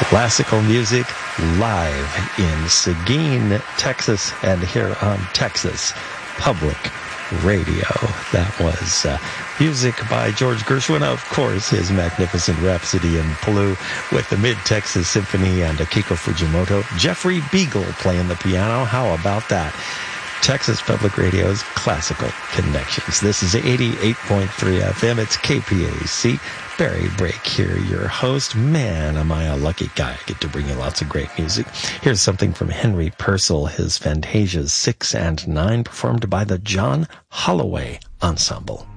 Classical music live in Seguin, Texas, and here on Texas Public Radio. That was music by George Gershwin, of course, his magnificent Rhapsody in Blue with the Mid-Texas Symphony and Akiko Fujimoto. Jeffrey Beagle playing the piano. How about that? Texas Public Radio's Classical Connections. This is 88.3 FM. It's KPAC. Barry Brake here, your host. Man, am I a lucky guy. I get to bring you lots of great music. Here's something from Henry Purcell, his Fantasias 6 and 9, performed by the John Holloway Ensemble.